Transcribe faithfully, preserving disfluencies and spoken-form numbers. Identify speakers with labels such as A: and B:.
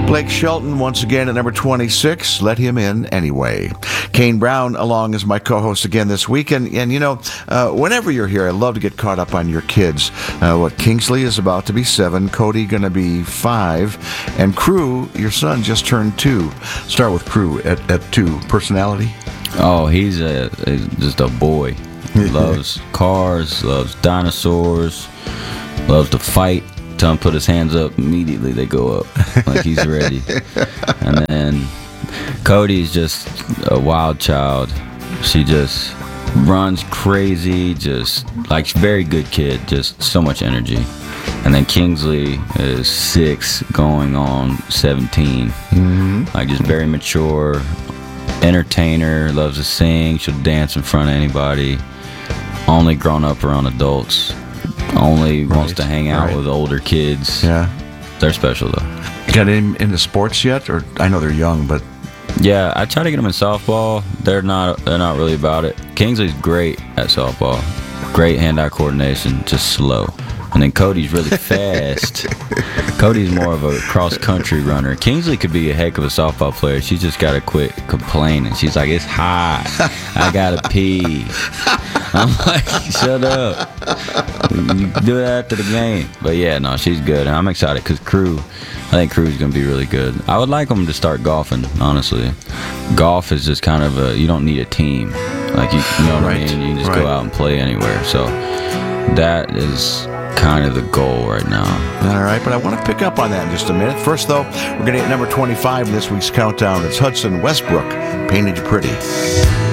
A: Blake Shelton once again at number twenty-six. Let him in anyway. Kane Brown along as my co-host again this week. And, and you know, uh, whenever you're here, I love to get caught up on your kids. Uh, what Kingsley is about to be seven, Cody going to be five, and Crew, your son, just turned two. Start with Crew at, at two. Personality?
B: Oh, he's a he's just a boy. He loves cars, loves dinosaurs, loves to fight. Tell him to put his hands up, immediately they go up like he's ready. And then Cody's just a wild child. She just runs crazy, just like very good kid, just so much energy. And then Kingsley is six, going on seventeen. Mm-hmm. Like just very mature, entertainer, loves to sing. She'll dance in front of anybody. Only grown up around adults. Only right. wants to hang out right. with older kids.
A: Yeah.
B: They're special, though.
A: Got in into sports yet? Or I know they're young, but...
B: Yeah, I try to get them in softball. They're not They're not really about it. Kingsley's great at softball. Great hand-eye coordination, just slow. And then Cody's really fast. Cody's more of a cross-country runner. Kingsley could be a heck of a softball player. She's just got to quit complaining. She's like, it's hot. I got to pee. I'm like, shut up. You do that after the game. But yeah, no, she's good. And I'm excited because Crew, I think Crew's going to be really good. I would like them to start golfing, honestly. Golf is just kind of a, you don't need a team. Like, you, you know what right. I mean? You can just right. go out and play anywhere. So that is kind of the goal right now.
A: All right, but I want to pick up on that in just a minute. First, though, we're going to get number twenty-five in this week's countdown. It's Hudson Westbrook, Painted Pretty.